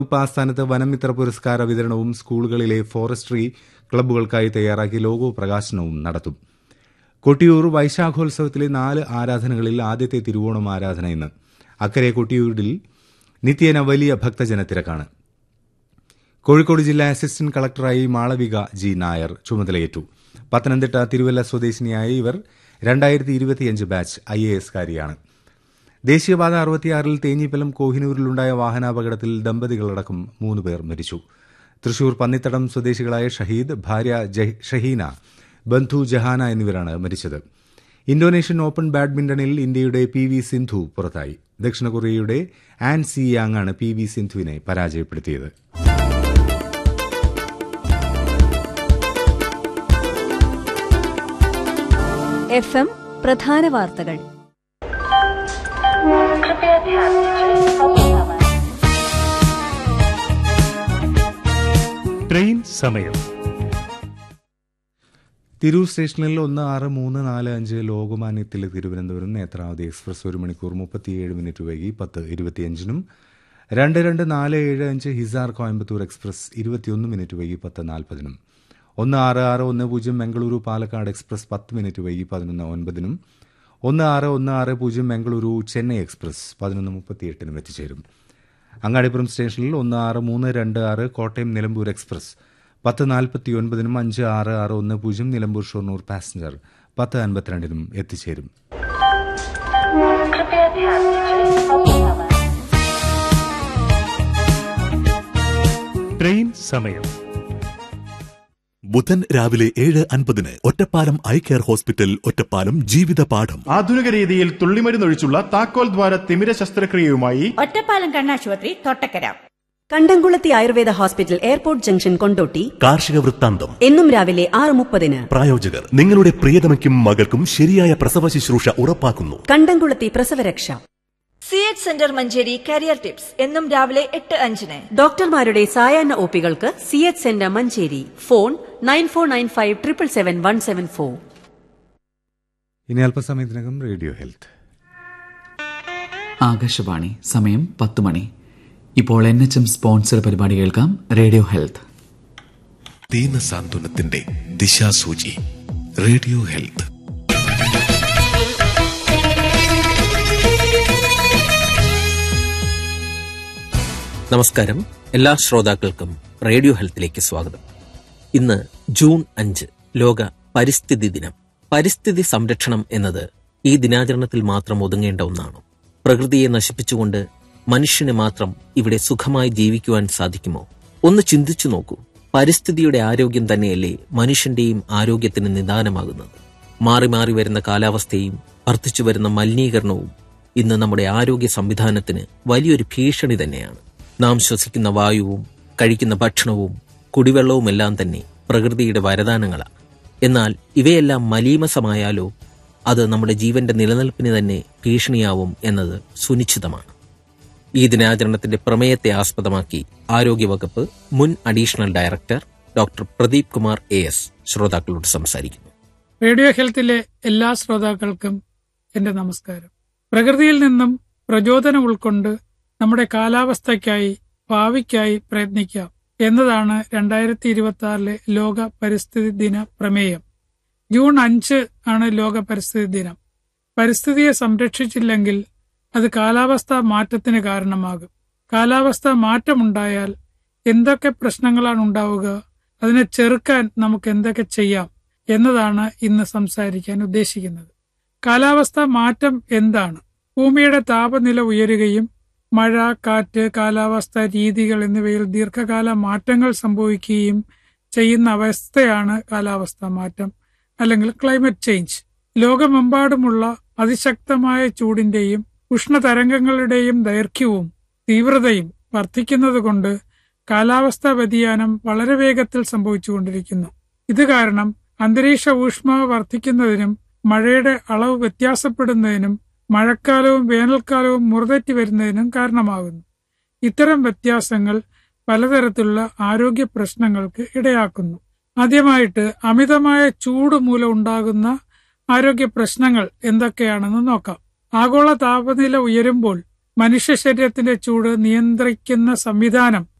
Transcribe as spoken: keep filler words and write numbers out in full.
ആസ്ഥാനത്ത് വനമിത്ര പുരസ്കാര വിതരണവും സ്കൂളുകളിലെ ഫോറസ്ട്രി ക്ലബ്ബുകൾക്കായി തയ്യാറാക്കിയ ലോഗോ പ്രകാശനവും നടത്തും. കൊട്ടിയൂർ വൈശാഖോത്സവത്തിലെ നാല് ആരാധനകളിൽ ആദ്യത്തെ തിരുവോണം ആരാധന ഇന്ന്. അക്കരെ കൊട്ടിയൂരിൽ നിത്യേന വലിയ ഭക്തജനത്തിരക്കാണ്. കോഴിക്കോട് ജില്ലാ അസിസ്റ്റന്റ് കളക്ടറായി മാളവിക ജി നായർ ചുമതലയേറ്റു. പത്തനംതിട്ട തിരുവല്ല സ്വദേശിനിയായ ഇവർ രണ്ടായിരത്തി ഇരുപത്തിയഞ്ച് ബാച്ച് ഐ എ എസുകാരിയാണ്. ദേശീയപാത അറുപത്തിയാറിൽ തേഞ്ഞിപ്പലം കോഹിനൂരിലുണ്ടായ വാഹനാപകടത്തിൽ ദമ്പതികളടക്കം മൂന്ന് പേർ മരിച്ചു. തൃശൂർ പന്നിത്തടം സ്വദേശികളായ ഷഹീദ്, ഭാര്യ ഷഹീന, ബന്ധു ജഹാന എന്നിവരാണ് മരിച്ചത്. ഇന്തോനേഷ്യൻ ഓപ്പൺ ബാഡ്മിന്റണിൽ ഇന്ത്യയുടെ പി വി സിന്ധു പുറത്തായി. ദക്ഷിണ കൊറിയയുടെ ആൻ സി യാങ്ങാണ് പി വി സിന്ധുവിനെ പരാജയപ്പെടുത്തിയത്. എഫ് എം പ്രധാന വാർത്തകൾ. ട്രെയിൻ സമയം. തിരൂർ സ്റ്റേഷനിൽ ഒന്ന് ആറ് മൂന്ന് നാല് അഞ്ച് ലോകമാന്യത്തിൽ തിരുവനന്തപുരം നേത്രാവതി എക്സ്പ്രസ് ഒരു മണിക്കൂർ മുപ്പത്തിയേഴ് മിനിറ്റ് വൈകി പത്ത് ഇരുപത്തിയഞ്ചിനും രണ്ട് രണ്ട് നാല് ഏഴ് അഞ്ച് ഹിസാർ കോയമ്പത്തൂർ എക്സ്പ്രസ് ഇരുപത്തിയൊന്ന് മിനിറ്റ് വൈകി പത്ത് നാൽപ്പതിനും ഒന്ന് ആറ് ആറ് ഒന്ന് പൂജ്യം മംഗളൂരു പാലക്കാട് എക്സ്പ്രസ് പത്ത് മിനിറ്റ് വൈകി പതിനൊന്ന് ഒൻപതിനും ഒന്ന് ആറ് ഒന്ന് ആറ് പൂജ്യം മംഗളൂരു ചെന്നൈ എക്സ്പ്രസ് പതിനൊന്ന് മുപ്പത്തിയെട്ടിനും എത്തിച്ചേരും. അങ്ങാടിപ്പുറം സ്റ്റേഷനിൽ ഒന്ന് ആറ് മൂന്ന് രണ്ട് ആറ് കോട്ടയം നിലമ്പൂർ എക്സ്പ്രസ് പത്ത് നാൽപ്പത്തി ഒൻപതിനും അഞ്ച് ആറ് ആറ് ഒന്ന് പൂജ്യം നിലമ്പൂർ ഷൊർണൂർ പാസഞ്ചർ പത്ത് അൻപത്തിരണ്ടിനും എത്തിച്ചേരും. ട്രെയിൻ സമയം. ബുധൻ രാവിലെ ഏഴ് അൻപതിന് Ottapalam eye care hospital, Ottapalam ജീവിത പാഠം. ആധുനിക രീതിയിൽ തുള്ളിമരുന്നൊഴിച്ചുള്ള താക്കോൽ ദ്വാര തിമിര ശസ്ത്രക്രിയയുമായി ഒറ്റപ്പാലം കണ്ണാശുപത്രി തൊട്ടക്കര. കണ്ടംകുളത്തി Ayurveda hospital, airport junction, Kondotty. കാർഷിക വൃത്താന്തം എന്നും രാവിലെ ആറ് മുപ്പതിന്. പ്രായോജകർ നിങ്ങളുടെ പ്രിയതമയ്ക്കും മകൾക്കും ശരിയായ പ്രസവ ശുശ്രൂഷ ഉറപ്പാക്കുന്നു. കണ്ടംകുളത്തി പ്രസവരക്ഷ. C H centre Manjeri career tips എന്നും രാവിലെ എട്ട് അഞ്ചിന്. ഡോക്ടർമാരുടെ സായാഹ്ന ഒപികൾക്ക് C H centre Manjeri. Phone nine four nine five triple seven one seven four. ഇനി അല്പസമയത്തിനകം റേഡിയോ ഹെൽത്ത്. ആകാശവാണി. സമയം പത്ത് മണി. ഇപ്പോൾ എൻ എച്ച് എം സ്പോൺസർ പരിപാടി കേൾക്കാം. Radio health. ദീന സാന്ത്വനത്തിന്റെ ദിശാസൂചി. Radio health. നമസ്കാരം. എല്ലാ ശ്രോതാക്കൾക്കും റേഡിയോ ഹെൽത്തിലേക്ക് സ്വാഗതം. ഇന്ന് ജൂൺ അഞ്ച്, ലോക പരിസ്ഥിതി ദിനം. പരിസ്ഥിതി സംരക്ഷണം എന്നത് ഈ ദിനാചരണത്തിൽ മാത്രം ഒതുങ്ങേണ്ട ഒന്നാണ്. പ്രകൃതിയെ നശിപ്പിച്ചുകൊണ്ട് മനുഷ്യന് മാത്രം ഇവിടെ സുഖമായി ജീവിക്കുവാൻ സാധിക്കുമോ? ഒന്ന് ചിന്തിച്ചു നോക്കൂ. പരിസ്ഥിതിയുടെ ആരോഗ്യം തന്നെയല്ലേ മനുഷ്യന്റെയും ആരോഗ്യത്തിന് നിദാനമാകുന്നത്. മാറി മാറി വരുന്ന കാലാവസ്ഥയും വർദ്ധിച്ചു വരുന്ന മലിനീകരണവും ഇന്ന് നമ്മുടെ ആരോഗ്യ സംവിധാനത്തിന് വലിയൊരു ഭീഷണി തന്നെയാണ്. നാം ശ്വസിക്കുന്ന വായുവും കഴിക്കുന്ന ഭക്ഷണവും കുടിവെള്ളവുമെല്ലാം തന്നെ പ്രകൃതിയുടെ വരദാനങ്ങളാണ്. എന്നാൽ ഇവയെല്ലാം മലീമസമായാലോ അത് നമ്മുടെ ജീവന്റെ നിലനിൽപ്പിന് തന്നെ ഭീഷണിയാവും എന്നത് സുനിശ്ചിതമാണ്. ഈ ദിനാചരണത്തിന്റെ പ്രമേയത്തെ ആസ്പദമാക്കി ആരോഗ്യവകുപ്പ് മുൻ additional director doctor Pradeep Kumar A S ശ്രോതാക്കളോട് സംസാരിക്കുന്നു. റേഡിയോ ഹെൽത്തിലെ എല്ലാ ശ്രോതാക്കൾക്കും എന്റെ നമസ്കാരം. പ്രകൃതിയിൽ നിന്നും പ്രചോദനം ഉൾക്കൊണ്ട് നമ്മുടെ കാലാവസ്ഥയ്ക്കായി, ഭാവിക്കായി പ്രയത്നിക്കാം എന്നതാണ് രണ്ടായിരത്തി ഇരുപത്തി ആറിലെ ലോക പരിസ്ഥിതി ദിന പ്രമേയം. ജൂൺ അഞ്ച് ആണ് ലോക പരിസ്ഥിതി ദിനം. പരിസ്ഥിതിയെ സംരക്ഷിച്ചില്ലെങ്കിൽ അത് കാലാവസ്ഥാ മാറ്റത്തിന് കാരണമാകും. കാലാവസ്ഥാ മാറ്റമുണ്ടായാൽ എന്തൊക്കെ പ്രശ്നങ്ങളാണ് ഉണ്ടാവുക, അതിനെ ചെറുക്കാൻ നമുക്ക് എന്തൊക്കെ ചെയ്യാം എന്നതാണ് ഇന്ന് സംസാരിക്കാൻ ഉദ്ദേശിക്കുന്നത്. കാലാവസ്ഥാ മാറ്റം എന്താണ്? ഭൂമിയുടെ താപനില ഉയരുകയും മഴ, കാറ്റ്, കാലാവസ്ഥാ രീതികൾ എന്നിവയിൽ ദീർഘകാല മാറ്റങ്ങൾ സംഭവിക്കുകയും ചെയ്യുന്ന അവസ്ഥയാണ് കാലാവസ്ഥാ മാറ്റം, അല്ലെങ്കിൽ ക്ലൈമറ്റ് ചേഞ്ച്. ലോകമെമ്പാടുമുള്ള അതിശക്തമായ ചൂടിന്റെയും ഉഷ്ണതരംഗങ്ങളുടെയും ദൈർഘ്യവും തീവ്രതയും വർദ്ധിക്കുന്നതുകൊണ്ട് കാലാവസ്ഥാ വ്യതിയാനം വളരെ വേഗത്തിൽ സംഭവിച്ചുകൊണ്ടിരിക്കുന്നു. ഇത് കാരണം അന്തരീക്ഷ ഊഷ്മാവ് വർദ്ധിക്കുന്നതിനും മഴയുടെ അളവ് വ്യത്യാസപ്പെടുന്നതിനും മഴക്കാലവും വേനൽക്കാലവും മുറതെറ്റി വരുന്നതിനും കാരണമാകുന്നു. ഇത്തരം വ്യത്യാസങ്ങൾ പലതരത്തിലുള്ള ആരോഗ്യ പ്രശ്നങ്ങൾക്ക് ഇടയാക്കുന്നു. ആദ്യമായിട്ട് അമിതമായ ചൂട് മൂലം ഉണ്ടാകുന്ന ആരോഗ്യ പ്രശ്നങ്ങൾ എന്തൊക്കെയാണെന്ന് നോക്കാം. ആഗോള താപനില ഉയരുമ്പോൾ മനുഷ്യ ശരീരത്തിന്റെ ചൂട് നിയന്ത്രിക്കുന്ന സംവിധാനം